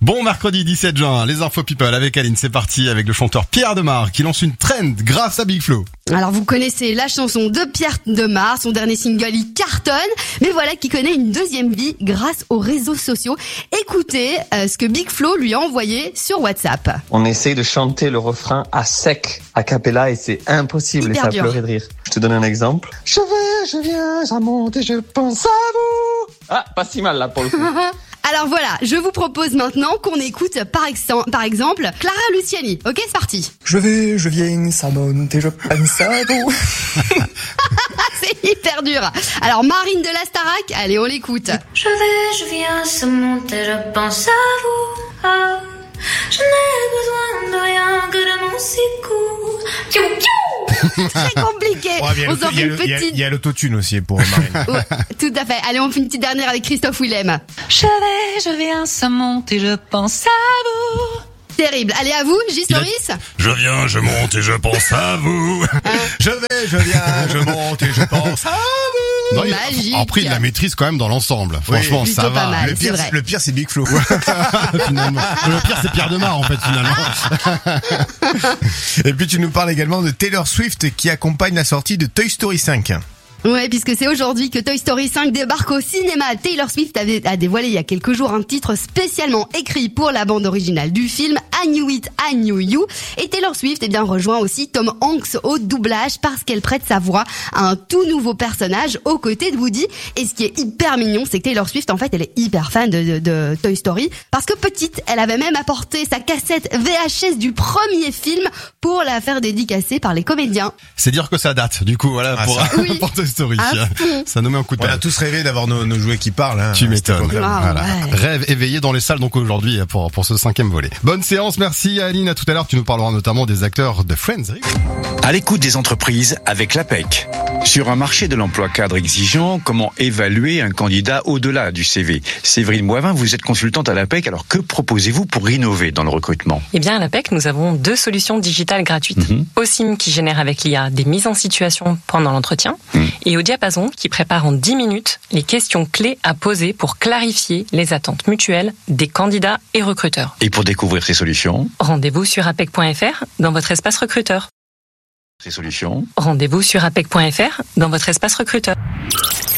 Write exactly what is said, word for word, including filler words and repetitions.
Bon mercredi dix-sept juin, les infos people avec Aline, c'est parti avec le chanteur Pierre Demar qui lance une trend grâce à Big Flo. Alors vous connaissez la chanson de Pierre Demar, son dernier single il cartonne, mais voilà qui connaît une deuxième vie grâce aux réseaux sociaux. Écoutez euh, ce que Big Flo lui a envoyé sur WhatsApp. On essaye de chanter le refrain à sec, a cappella, et c'est impossible, Hyper et ça dur. pleurait de rire. Je te donne un exemple. Je vais, je viens, je monte et je pense à vous. Ah, pas si mal là pour le coup. Alors voilà, je vous propose maintenant qu'on écoute par, ex- par exemple Clara Luciani. Ok, c'est parti. Je vais, je viens, ça monte et je pense à vous. C'est hyper dur. Alors Marine de la Starac, allez on l'écoute. Je vais, je viens, ça monte et je pense à vous. Ah, je n'ai besoin de rien que de mon sicou. Piou, piou. Très compliqué. Ouais, il y a On le- s'en il y a fait une le- il y a- petite. il y a l'autotune aussi pour Marine. Ouais, tout à fait. Allez, on fait une petite dernière avec Christophe Willem. Je vais, je viens, ça monte et je pense à vous. Terrible. Allez, à vous, J. Soris. Je viens, je monte et je pense à vous. Je vais, je viens, je monte et je pense à vous. Non, il- Magique. Après, il la maîtrise quand même dans l'ensemble. Franchement, plutôt ça pas va. mal. Le c'est pire, vrai. c'est- le pire, c'est Big Flo. Finalement. Le pire, c'est Pierre Demar en fait finalement. Et puis tu nous parles également de Taylor Swift qui accompagne la sortie de Toy Story cinq. Ouais, puisque c'est aujourd'hui que Toy Story cinq débarque au cinéma. Taylor Swift avait, a dévoilé il y a quelques jours un titre spécialement écrit pour la bande originale du film, I Knew It, I Knew You. Et Taylor Swift, eh bien, rejoint aussi Tom Hanks au doublage parce qu'elle prête sa voix à un tout nouveau personnage aux côtés de Woody. Et ce qui est hyper mignon, c'est que Taylor Swift, en fait, elle est hyper fan de, de, de Toy Story parce que petite, elle avait même apporté sa cassette V H S du premier film pour la faire dédicacer par les comédiens. C'est dire que ça date. Du coup, voilà Ah, pour, ça. pour Toy Story. À fond. Ça nous met un coup de On a tête. tous rêvé d'avoir nos, nos jouets qui parlent. Hein, Tu à cette m'étonnes. époque-là. Ah, Voilà. ouais. Rêve éveillé dans les salles donc aujourd'hui pour pour ce cinquième volet. Bonne séance, merci Aline. À tout à l'heure, tu nous parleras notamment des acteurs de Friends. À l'écoute des entreprises avec l'A P E C. Sur un marché de l'emploi cadre exigeant, comment évaluer un candidat au-delà du C V? Séverine Moivin, vous êtes consultante à l'A P E C, alors que proposez-vous pour innover dans le recrutement? Eh bien, à l'A P E C, nous avons deux solutions digitales gratuites. Mhm. Osim qui génère avec l'I A des mises en situation pendant l'entretien Mhm. et au Diapason qui prépare en dix minutes les questions clés à poser pour clarifier les attentes mutuelles des candidats et recruteurs. Et pour découvrir ces solutions, Rendez-vous sur apec point f r dans votre espace recruteur. ces solutions, Rendez-vous sur apec point f r dans votre espace recruteur.